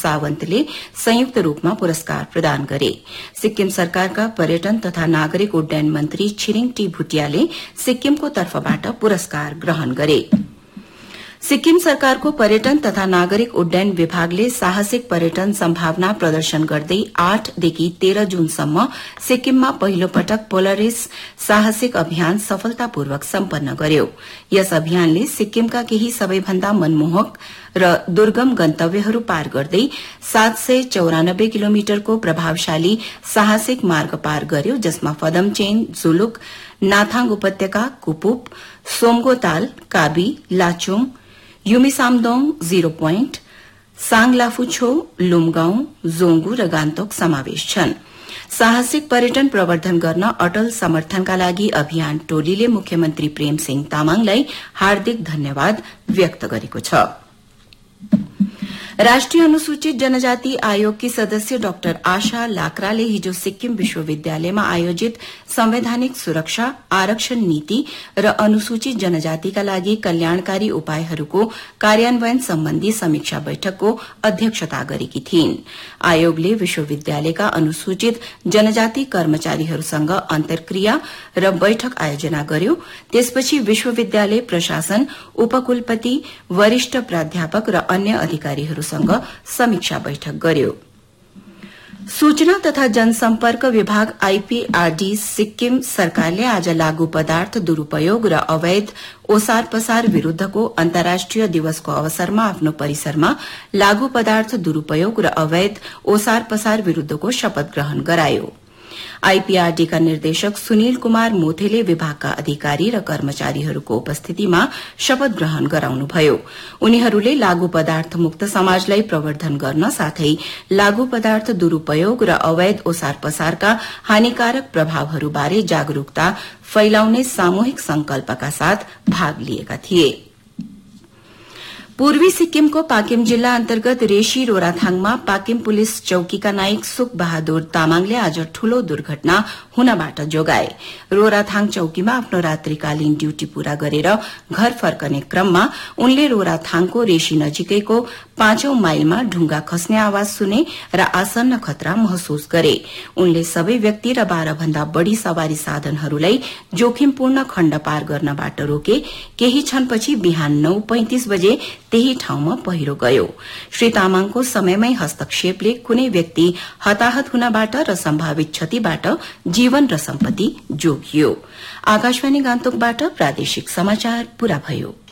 सावन्तले संयुक्त रूपमा पुरस्कार प्रदान गरे। सिक्किम सरकारका पर्यटन तथा नागरिक उड्डयन मन्त्री छिरिङ टी भुटियाले सिक्किमको तर्फबाट पुरस्कार ग्रहण गरे। सिक्किम सरकारको पर्यटन तथा नागरिक उड्डयन विभागले साहसिक पर्यटन सम्भावना प्रदर्शन गर्दै 8 देखि 13 जूनसम्म सिक्किममा पहिलो पटक पोलरिस साहसिक अभियान सफलतापूर्वक सम्पन्न गर्यो। यस अभियानले सिक्किमका केही सबैभन्दा मनमोहक र दुर्गम गन्तव्यहरू पार गर्दै 794 किलोमिटरको प्रभावशाली साहसिक मार्ग पार गर्यो, जसमा फदमचेन, जुलुक, नाथाङ उपत्यका, कुपुप, सोमगोताल, काबी, लाचुङ, युमिसामदोङ, 0 पोइन्ट, सांगलाफुछो, लुमगाउँ, जोंगु र गान्तोक समावेश छन्। साहसिक पर्यटन प्रवर्धन गर्न अटल समर्थनका लागि अभियान टोलीले मुख्यमन्त्री प्रेमसिंह तामाङलाई हार्दिक धन्यवाद व्यक्त गरेको छ। राष्ट्रिय अनुसूचित जनजाति आयोगकी सदस्य डाक्टर आशा लाक्राले हिजो सिक्किम विश्वविद्यालयमा आयोजित संवैधानिक सुरक्षा, आरक्षण नीति र अनुसूचित जनजातिका लागि कल्याणकारी उपायहरूको कार्यान्वयन सम्बन्धी समीक्षा बैठकको अध्यक्षता गरेकी थिइन्। आयोगले विश्वविद्यालयका अनुसूचित जनजाति कर्मचारीहरूसँग अन्तर्क्रिया र बैठक आयोजना गर्यो। त्यसपछि विश्वविद्यालय प्रशासन, उपकुलपति, वरिष्ठ प्राध्यापक र अन्य अधिकारीहरूसँग समीक्षा बैठक गर्यो। सूचना तथा जनसम्पर्क विभाग आईपीआरडी सिक्किम सरकारले आज लागू पदार्थ दुरूपयोग र अवैध ओसार पसार विरूद्धको अन्तर्राष्ट्रिय दिवसको अवसरमा आफ्नो परिसरमा लागू पदार्थ दुरूपयोग र अवैध ओसार पसार विरूद्धको शपथ ग्रहण गरायो। आईपीआरडीका निर्देशक सुनिल कुमार मोथेले विभागका अधिकारी र कर्मचारीहरूको उपस्थितिमा शपथ ग्रहण गराउनुभयो। उनीहरूले लागू पदार्थ मुक्त समाजलाई प्रवर्धन गर्न साथै लागू पदार्थ दुरूपयोग र अवैध ओसार पसारका हानिकारक प्रभावहरूबारे जागरूकता फैलाउने सामूहिक संकल्पका साथ भाग लिएका थिए। पूर्वी सिक्किमको पाकिम जिल्ला अन्तर्गत रेशी रोराथाङमा पाकिम पुलिस चौकीका नायक सुख बहादुर तामाङले आज ठूलो दुर्घटना हुनबाट जोगाए। रोराथाङ चौकीमा आफ्नो रात्रिकालीन ड्यूटी पूरा गरेर घर फर्कने क्रममा उनले रोराथाङको रेशी नजिकैको 5औं माइलमा ढुंगा खस्ने आवाज सुने र आसन्न खतरा महसुस गरे। उनले सबै व्यक्ति र 12 भन्दा बढ़ी सवारी साधनहरूलाई जोखिमपूर्ण खण्ड पार गर्नबाट रोके। केही क्षणपछि बिहान 9:35 बजे त्यही ठाउँमा पहिरो गयो। श्री तामाङको समयमै हस्तक्षेपले कुनै व्यक्ति हताहत हुनबाट र सम्भावित क्षतिबाट जीवन र सम्पत्ति जोगियो। आकाशवाणी गान्तोकबाट प्रादेशिक समाचार पूरा भयो।